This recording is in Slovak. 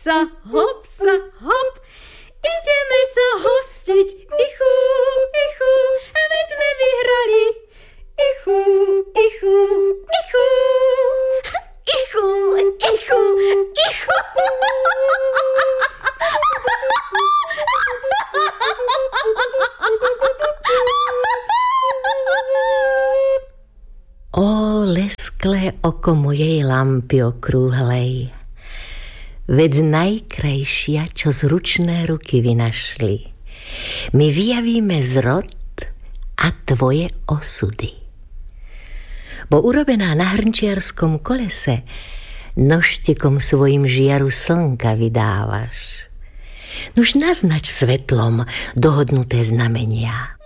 hopsa, hop. Ideme sa hostiť, ichu, ichu, veď sme vyhrali. Ichu, ichu, ichu, ichu, ichu, ichu. Ó, lesklé oko mojej lampy okrúhlej, veď najkrajšia, čo z ručné ruky vynašli, my vyjavíme zrod a tvoje osudy. Bo urobená na hrnčiarskom kolese, nožtekom svojim žiaru slnka vydávaš. Nuž naznač svetlom dohodnuté znamenia.